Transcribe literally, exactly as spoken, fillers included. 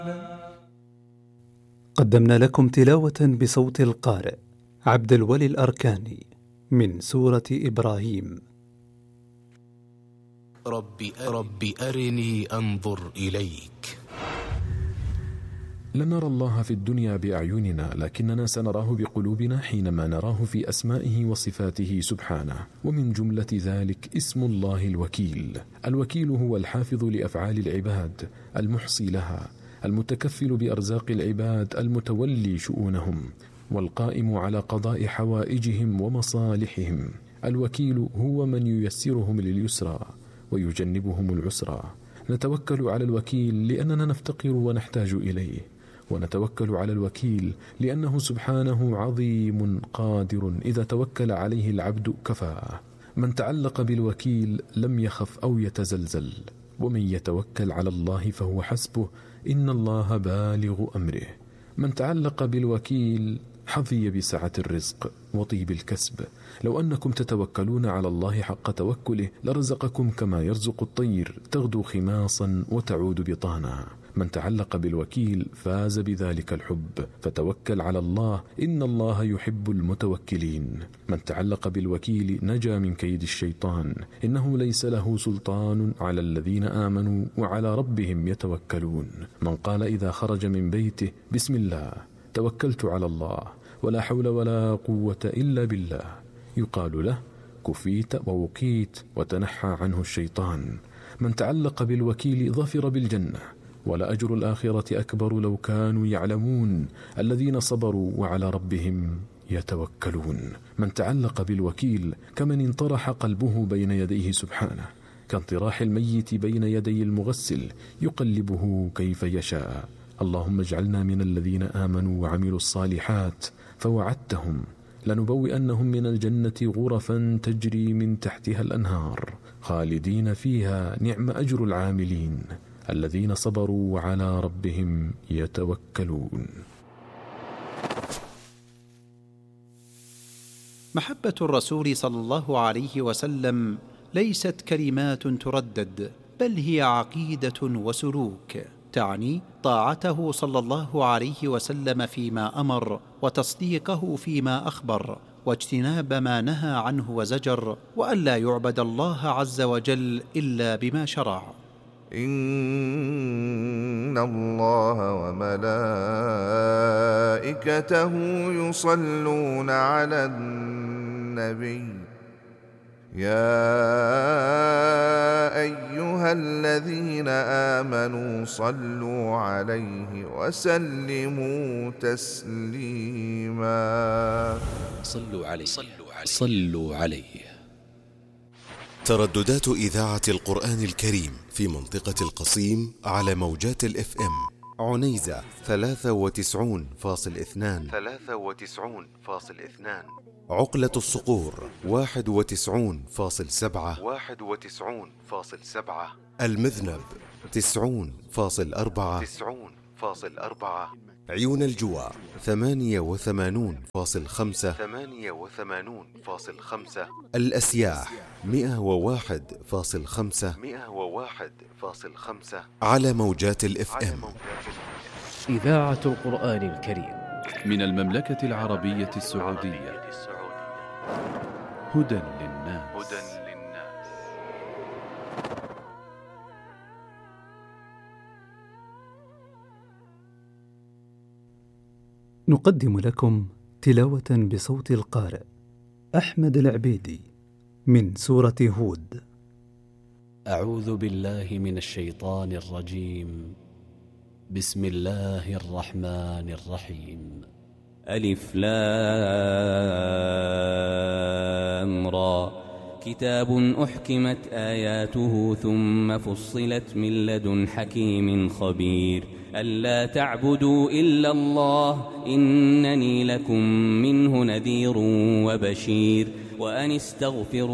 قدمنا لكم تلاوة بصوت القارئ عبد الولي الأركاني من سورة إبراهيم. رب, رب أرني أنظر إليك. لن نرى الله في الدنيا بأعيننا، لكننا سنراه بقلوبنا حينما نراه في أسمائه وصفاته سبحانه. ومن جملة ذلك اسم الله الوكيل. الوكيل هو الحافظ لأفعال العباد، المحصي لها، المتكفل بأرزاق العباد، المتولي شؤونهم، والقائم على قضاء حوائجهم ومصالحهم. الوكيل هو من ييسرهم لليسرى ويجنبهم العسرى. نتوكل على الوكيل لأننا نفتقر ونحتاج إليه، ونتوكل على الوكيل لأنه سبحانه عظيم قادر، إذا توكل عليه العبد كفاه. من تعلق بالوكيل لم يخف أو يتزلزل، ومن يتوكل على الله فهو حسبه، إن الله بالغ أمره. من تعلق بالوكيل حظي بسعة الرزق وطيب الكسب. لو أنكم تتوكلون على الله حق توكله لرزقكم كما يرزق الطير، تغدو خماصا وتعود بطانا. من تعلق بالوكيل فاز بذلك الحب، فتوكل على الله، إن الله يحب المتوكلين. من تعلق بالوكيل نجا من كيد الشيطان، إنه ليس له سلطان على الذين آمنوا وعلى ربهم يتوكلون. من قال إذا خرج من بيته بسم الله توكلت على الله ولا حول ولا قوة إلا بالله، يقال له كفيت ووقيت وتنحى عنه الشيطان. من تعلق بالوكيل ظفر بالجنة، ولأجر الآخرة أكبر لو كانوا يعلمون، الذين صبروا وعلى ربهم يتوكلون. من تعلق بالوكيل كمن انطرح قلبه بين يديه سبحانه، كانطراح الميت بين يدي المغسل يقلبه كيف يشاء. اللهم اجعلنا من الذين آمنوا وعملوا الصالحات فوعدتهم لنبوئنهم من الجنة غرفا تجري من تحتها الأنهار خالدين فيها، نعم أجر العاملين الذين صبروا وعلى ربهم يتوكلون. محبة الرسول صلى الله عليه وسلم ليست كلمات تردد، بل هي عقيدة وسلوك، تعني طاعته صلى الله عليه وسلم فيما أمر، وتصديقه فيما أخبر، واجتناب ما نهى عنه وزجر، وألا يعبد الله عز وجل إلا بما شرع. إن الله وملائكته يصلون على النبي يا أيها الذين آمنوا صلوا عليه وسلموا تسليما. صلوا عليه صلوا عليه. ترددات إذاعة القرآن الكريم في منطقة القصيم على موجات الإف إم: عنيزة ثلاثة وتسعون فاصل اثنان ثلاثة وتسعون فاصل اثنان، عقلة الصقور واحد وتسعون فاصل سبعة واحد وتسعون فاصل سبعة، المذنب تسعون فاصل أربعة تسعون فاصل أربعة، عيون الجوى ثمانية وثمانون فاصل خمسة ثمانية وثمانون فاصل خمسة، الأسياح مئة وواحد فاصل خمسة مئة وواحد فاصل خمسة، على موجات الإف إم. إذاعة القرآن الكريم من المملكة العربية السعودية. هدى للناس. نقدم لكم تلاوة بصوت القارئ أحمد العبيدي من سورة هود. أعوذ بالله من الشيطان الرجيم. بسم الله الرحمن الرحيم. ألف لام را. كتاب أحكمت آياته ثم فصلت من لدن حكيم خبير. ألا تعبدوا إلا الله إنني لكم منه نذير وبشير. وأن استغفروا